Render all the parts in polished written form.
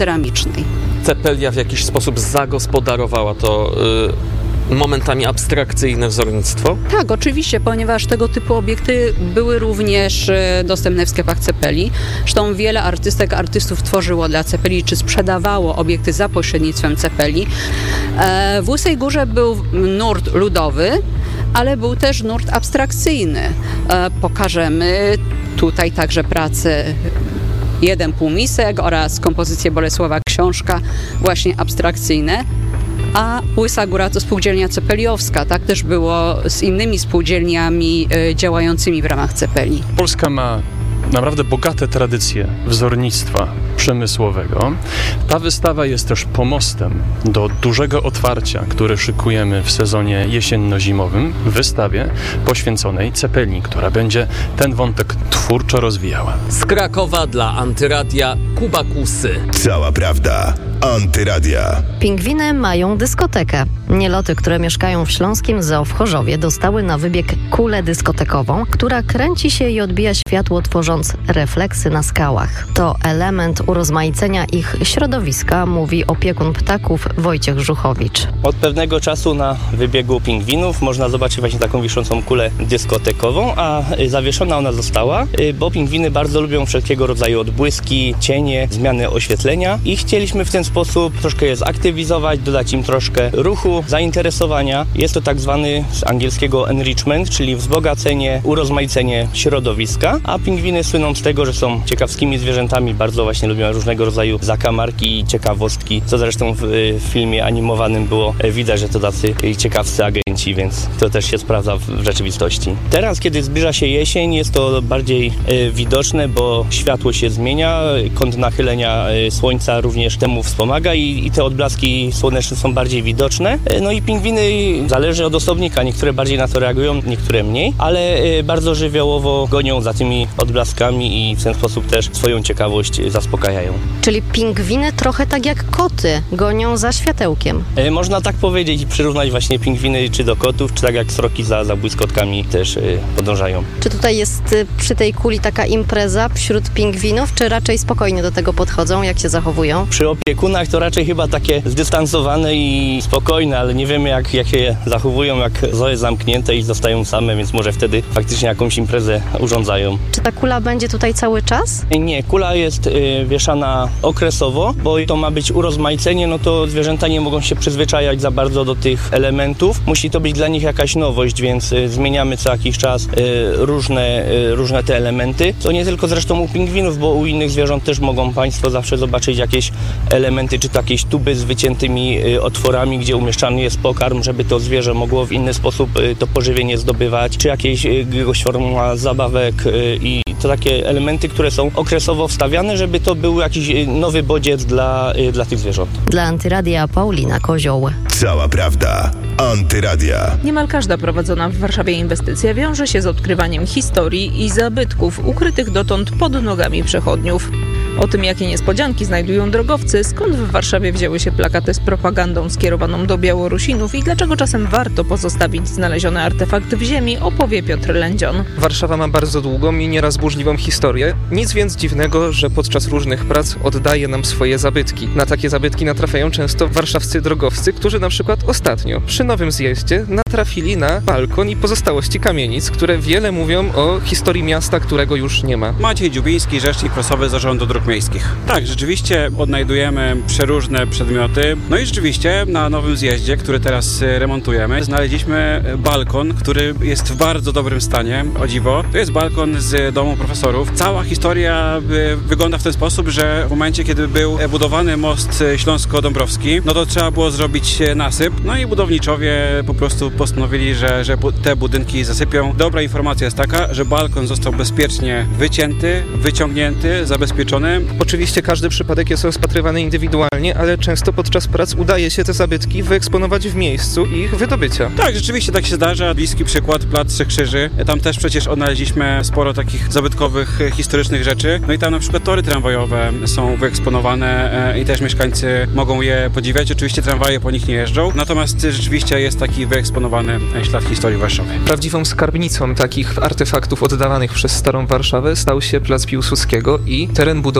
ceramicznej. Cepelia w jakiś sposób zagospodarowała to momentami abstrakcyjne wzornictwo? Tak, oczywiście, ponieważ tego typu obiekty były również dostępne w sklepach Cepeli. Zresztą wiele artystów tworzyło dla Cepeli, czy sprzedawało obiekty za pośrednictwem Cepeli. W Łysej Górze był nurt ludowy, ale był też nurt abstrakcyjny. Pokażemy tutaj także pracę Jeden półmisek oraz kompozycję Bolesława Książka, właśnie abstrakcyjne. A Łysa Góra to spółdzielnia cepeliowska. Tak też było z innymi spółdzielniami działającymi w ramach Cepeli. Polska ma naprawdę bogate tradycje wzornictwa przemysłowego. Ta wystawa jest też pomostem do dużego otwarcia, które szykujemy w sezonie jesienno-zimowym, wystawie poświęconej Cepeli, która będzie ten wątek twórczo rozwijała. Z Krakowa dla Antyradia Kuba Kusy. Cała prawda. Antyradia. Pingwiny mają dyskotekę. Nieloty, które mieszkają w śląskim zoo w Chorzowie, dostały na wybieg kulę dyskotekową, która kręci się i odbija światło, tworząc refleksy na skałach. To element urozmaicenia ich środowiska, mówi opiekun ptaków Wojciech Żuchowicz. Od pewnego czasu na wybiegu pingwinów można zobaczyć właśnie taką wiszącą kulę dyskotekową, a zawieszona ona została, bo pingwiny bardzo lubią wszelkiego rodzaju odbłyski, cienie, zmiany oświetlenia i chcieliśmy w ten sposób troszkę je zaktywizować, dodać im troszkę ruchu, zainteresowania. Jest to tak zwany z angielskiego enrichment, czyli wzbogacenie, urozmaicenie środowiska, a pingwiny słyną z tego, że są ciekawskimi zwierzętami, bardzo właśnie lubią różnego rodzaju zakamarki i ciekawostki, co zresztą w filmie animowanym było widać, że to tacy ciekawscy agenci, więc to też się sprawdza w rzeczywistości. Teraz, kiedy zbliża się jesień, jest to bardziej widoczne, bo światło się zmienia, kąt nachylenia słońca również temu wspomaga i te odblaski słoneczne są bardziej widoczne. No i pingwiny, zależy od osobnika, niektóre bardziej na to reagują, niektóre mniej, ale bardzo żywiołowo gonią za tymi odblaskami i w ten sposób też swoją ciekawość zaspokajają. Czyli pingwiny trochę tak jak koty, gonią za światełkiem. Można tak powiedzieć i przyrównać właśnie pingwiny czy do kotów, czy tak jak sroki za błyskotkami też podążają. Czy tutaj jest przy tej kuli taka impreza wśród pingwinów, czy raczej spokojnie do tego podchodzą, jak się zachowują? Przy opiekunach to raczej chyba takie zdystansowane i spokojne, ale nie wiemy jak się zachowują, jak zoo jest zamknięte i zostają same, więc może wtedy faktycznie jakąś imprezę urządzają. Czy ta kula będzie tutaj cały czas? Nie, kula jest wieszana okresowo, bo to ma być urozmaicenie, no to zwierzęta nie mogą się przyzwyczajać za bardzo do tych elementów. Musi to być dla nich jakaś nowość, więc zmieniamy co jakiś czas różne te elementy. To nie tylko zresztą u pingwinów, bo u innych zwierząt też mogą Państwo zawsze zobaczyć jakieś elementy, czy to jakieś tuby z wyciętymi otworami, gdzie umieszczany jest pokarm, żeby to zwierzę mogło w inny sposób to pożywienie zdobywać, czy jakieś forma zabawek i to takie elementy, które są okresowo wstawiane, żeby to był jakiś nowy bodziec dla tych zwierząt. Dla Antyradia Paulina Kozioł. Cała prawda. Antyradia. Niemal każda prowadzona w Warszawie inwestycja wiąże się z odkrywaniem historii i zabytków ukrytych dotąd pod nogami przechodniów. O tym, jakie niespodzianki znajdują drogowcy, skąd w Warszawie wzięły się plakaty z propagandą skierowaną do Białorusinów i dlaczego czasem warto pozostawić znaleziony artefakt w ziemi, opowie Piotr Lędzion. Warszawa ma bardzo długą i nieraz burzliwą historię. Nic więc dziwnego, że podczas różnych prac oddaje nam swoje zabytki. Na takie zabytki natrafiają często warszawscy drogowcy, którzy na przykład ostatnio przy Nowym Zjeździe natrafili na balkon i pozostałości kamienic, które wiele mówią o historii miasta, którego już nie ma. Maciej Dziubiński, rzecznik prasowy Zarządu Dróg Miejskich. Tak, rzeczywiście odnajdujemy przeróżne przedmioty. No i rzeczywiście na Nowym Zjeździe, który teraz remontujemy, znaleźliśmy balkon, który jest w bardzo dobrym stanie, o dziwo. To jest balkon z domu profesorów. Cała historia wygląda w ten sposób, że w momencie, kiedy był budowany most śląsko-dąbrowski, no to trzeba było zrobić nasyp. No i budowniczowie po prostu postanowili, że te budynki zasypią. Dobra informacja jest taka, że balkon został bezpiecznie wycięty, wyciągnięty, zabezpieczony. Oczywiście każdy przypadek jest rozpatrywany indywidualnie, ale często podczas prac udaje się te zabytki wyeksponować w miejscu ich wydobycia. Tak, rzeczywiście tak się zdarza. Bliski przykład, Plac Trzech Krzyży. Tam też przecież odnaleźliśmy sporo takich zabytkowych, historycznych rzeczy. No i tam na przykład tory tramwajowe są wyeksponowane i też mieszkańcy mogą je podziwiać. Oczywiście tramwaje po nich nie jeżdżą, natomiast rzeczywiście jest taki wyeksponowany ślad historii Warszawy. Prawdziwą skarbnicą takich artefaktów oddawanych przez Starą Warszawę stał się Plac Piłsudskiego i teren budowy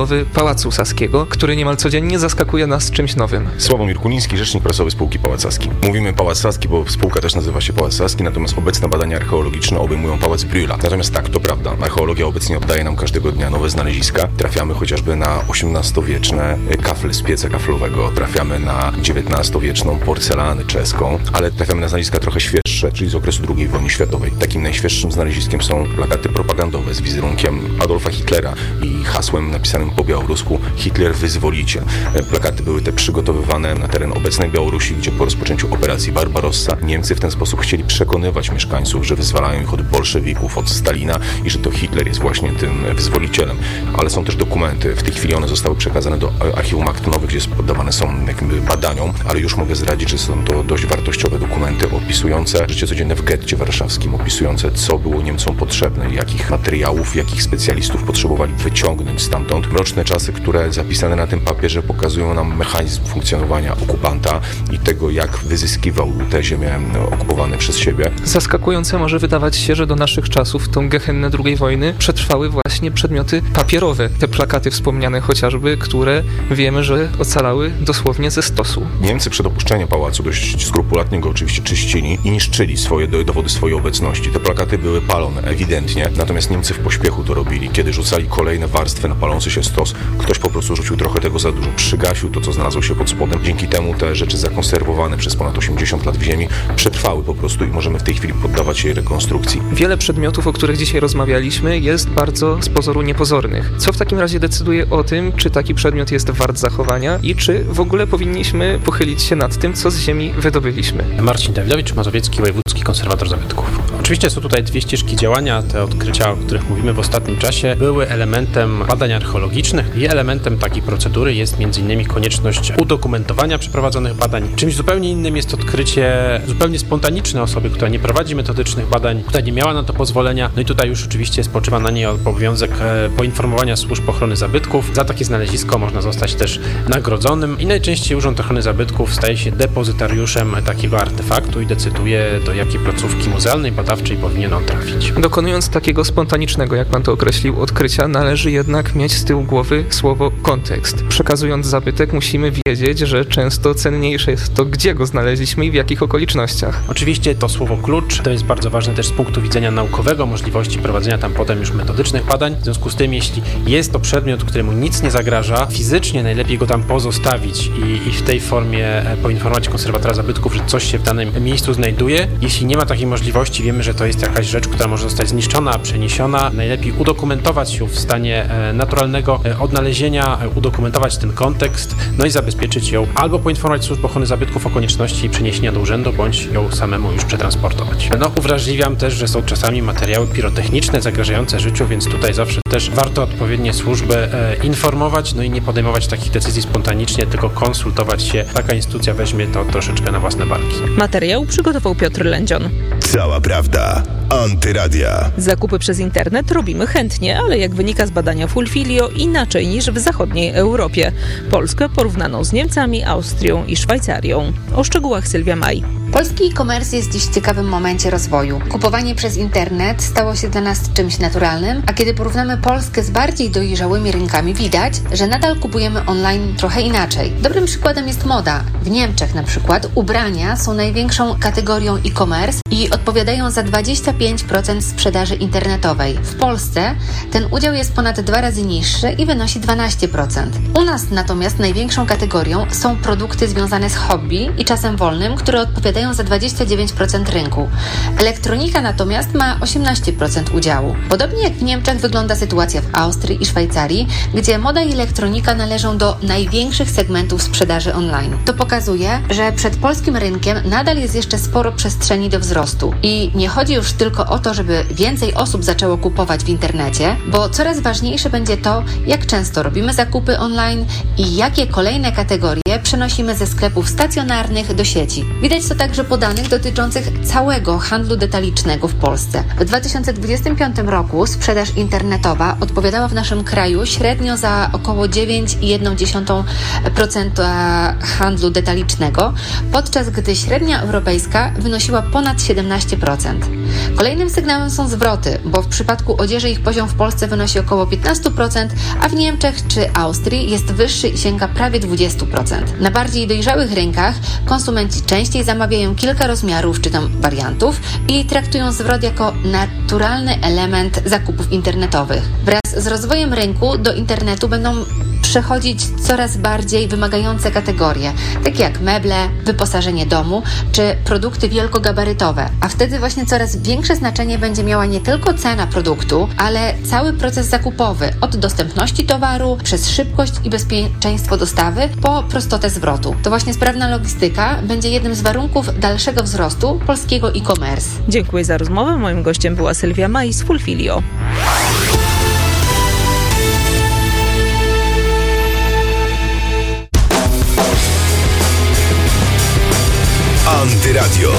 budowy Pałacu Saskiego, który niemal codziennie zaskakuje nas czymś nowym. Sławomir Kuliński, rzecznik prasowy spółki Pałac Saski. Mówimy Pałac Saski, bo spółka też nazywa się Pałac Saski, natomiast obecne badania archeologiczne obejmują Pałac Brühla. Natomiast tak, to prawda, archeologia obecnie oddaje nam każdego dnia nowe znaleziska. Trafiamy chociażby na XVIII-wieczne kafle z pieca kaflowego, trafiamy na XIX-wieczną porcelanę czeską, ale trafiamy na znaleziska trochę świeższe, czyli z okresu II wojny światowej. Takim najświeższym znaleziskiem są plakaty propagandowe z wizerunkiem Adolfa Hitlera i hasłem napisanym po białorusku Hitler wyzwolicie. Plakaty były te przygotowywane na teren obecnej Białorusi, gdzie po rozpoczęciu operacji Barbarossa Niemcy w ten sposób chcieli przekonywać mieszkańców, że wyzwalają ich od bolszewików, od Stalina i że to Hitler jest właśnie tym wyzwolicielem. Ale są też dokumenty. W tej chwili one zostały przekazane do Archiwum Akt Nowych, gdzie poddawane są jakby badaniom, ale już mogę zdradzić, że są to dość wartościowe dokumenty opisujące życie codzienne w getcie warszawskim, opisujące, co było Niemcom potrzebne, jakich materiałów, jakich specjalistów potrzebowali wyciągnąć stamtąd. Mroczne czasy, które zapisane na tym papierze pokazują nam mechanizm funkcjonowania okupanta i tego, jak wyzyskiwał te ziemie okupowane przez siebie. Zaskakujące może wydawać się, że do naszych czasów, tą gehennę II wojny, przetrwały właśnie przedmioty papierowe. Te plakaty wspomniane chociażby, które wiemy, że ocalały dosłownie ze stosu. Niemcy przed opuszczeniem pałacu dość skrupulatnie go oczywiście czyścili i niszczyli dowody swojej obecności. Te plakaty były palone, ewidentnie, natomiast Niemcy w pośpiechu to robili. Kiedy rzucali kolejne warstwy na palący się stos, ktoś po prostu rzucił trochę tego za dużo, przygasił to, co znalazło się pod spodem. Dzięki temu te rzeczy zakonserwowane przez ponad 80 lat w ziemi przetrwały po prostu i możemy w tej chwili poddawać się jej rekonstrukcji. Wiele przedmiotów, o których dzisiaj rozmawialiśmy, jest bardzo z pozoru niepozornych. Co w takim razie decyduje o tym, czy taki przedmiot jest wart zachowania i czy w ogóle powinniśmy pochylić się nad tym, co z ziemi wydobyliśmy? Marcin Dawidowicz, Mazowiecki Wojewódzki Konserwator Zabytków. Oczywiście są tutaj dwie ścieżki działania. Te odkrycia, o których mówimy w ostatnim czasie, były elementem badań archeologicznych i elementem takiej procedury jest m.in. konieczność udokumentowania przeprowadzonych badań. Czymś zupełnie innym jest odkrycie zupełnie spontaniczne osoby, która nie prowadzi metodycznych badań, która nie miała na to pozwolenia. No i tutaj już oczywiście spoczywa na niej obowiązek poinformowania służb ochrony zabytków. Za takie znalezisko można zostać też nagrodzonym i najczęściej Urząd Ochrony Zabytków staje się depozytariuszem takiego artefaktu i decyduje, do jakiej placówki muzealnej, badawczej powinien on trafić. Dokonując takiego spontanicznego, jak pan to określił, odkrycia, należy jednak mieć z tyłu głowy słowo kontekst. Przekazując zabytek, musimy wiedzieć, że często cenniejsze jest to, gdzie go znaleźliśmy i w jakich okolicznościach. Oczywiście to słowo klucz to jest bardzo ważne też z punktu widzenia naukowego, możliwości prowadzenia tam potem już metodycznych badań. W związku z tym, jeśli jest to przedmiot, któremu nic nie zagraża, fizycznie najlepiej go tam pozostawić i w tej formie poinformować konserwatora zabytków, że coś się w danym miejscu znajduje. Jeśli nie ma takiej możliwości, wiemy, że to jest jakaś rzecz, która może zostać zniszczona, przeniesiona. Najlepiej udokumentować ją w stanie naturalnego odnalezienia, udokumentować ten kontekst, no i zabezpieczyć ją albo poinformować Służbę Ochrony Zabytków o konieczności przeniesienia do urzędu, bądź ją samemu już przetransportować. No, uwrażliwiam też, że są czasami materiały pirotechniczne zagrażające życiu, więc tutaj zawsze też warto odpowiednie służby informować, no i nie podejmować takich decyzji spontanicznie, tylko konsultować się. Taka instytucja weźmie to troszeczkę na własne barki. Materiał przygotował Piotr Lędzion. Cała prawda. Antyradia. Zakupy przez internet robimy chętnie, ale jak wynika z badania Fulfilio, inaczej niż w zachodniej Europie. Polskę porównano z Niemcami, Austrią i Szwajcarią. O szczegółach Sylwia Maj. Polski e-commerce jest dziś w ciekawym momencie rozwoju. Kupowanie przez internet stało się dla nas czymś naturalnym, a kiedy porównamy Polskę z bardziej dojrzałymi rynkami, widać, że nadal kupujemy online trochę inaczej. Dobrym przykładem jest moda. W Niemczech na przykład ubrania są największą kategorią e-commerce i odpowiadają za 25% sprzedaży internetowej. W Polsce ten udział jest ponad 2 razy niższy i wynosi 12%. U nas natomiast największą kategorią są produkty związane z hobby i czasem wolnym, które odpowiadają za 29% rynku. Elektronika natomiast ma 18% udziału. Podobnie jak w Niemczech wygląda sytuacja w Austrii i Szwajcarii, gdzie moda i elektronika należą do największych segmentów sprzedaży online. To pokazuje, że przed polskim rynkiem nadal jest jeszcze sporo przestrzeni do wzrostu. I nie chodzi już tylko o to, żeby więcej osób zaczęło kupować w internecie, bo coraz ważniejsze będzie to, jak często robimy zakupy online i jakie kolejne kategorie przenosimy ze sklepów stacjonarnych do sieci. Widać to także po danych dotyczących całego handlu detalicznego w Polsce. W 2025 roku sprzedaż internetowa odpowiadała w naszym kraju średnio za około 9,1% handlu detalicznego, podczas gdy średnia europejska wynosiła ponad 17%. Kolejnym sygnałem są zwroty, bo w przypadku odzieży ich poziom w Polsce wynosi około 15%, a w Niemczech czy Austrii jest wyższy i sięga prawie 20%. Na bardziej dojrzałych rynkach konsumenci częściej zamawiają kilka rozmiarów czy tam wariantów i traktują zwrot jako naturalny element zakupów internetowych. Wraz z rozwojem rynku do internetu będą przechodzić coraz bardziej wymagające kategorie, takie jak meble, wyposażenie domu czy produkty wielkogabarytowe, a wtedy właśnie coraz większe znaczenie będzie miała nie tylko cena produktu, ale cały proces zakupowy, od dostępności towaru, przez szybkość i bezpieczeństwo dostawy, po prostotę zwrotu. To właśnie sprawna logistyka będzie jednym z warunków dalszego wzrostu polskiego e-commerce. Dziękuję za rozmowę. Moim gościem była Sylwia Maj z Fulfilio. Antyradio.